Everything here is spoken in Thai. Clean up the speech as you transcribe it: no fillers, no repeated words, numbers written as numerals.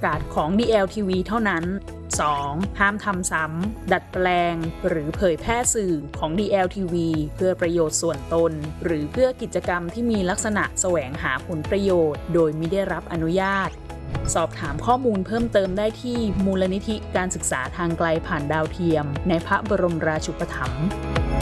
กาศของ DLTV เท่านั้น 2. ห้ามทำซ้ำดัดแปลงหรือเผยแพร่สื่อของ DLTV เพื่อประโยชน์ส่วนตนหรือเพื่อกิจกรรมที่มีลักษณะแสวงหาผลประโยชน์โดยไม่ได้รับอนุญาตสอบถามข้อมูลเพิ่มเติมได้ที่มูลนิธิการศึกษาทางไกลผ่านดาวเทียมในพระบรมราชูปถัมภ์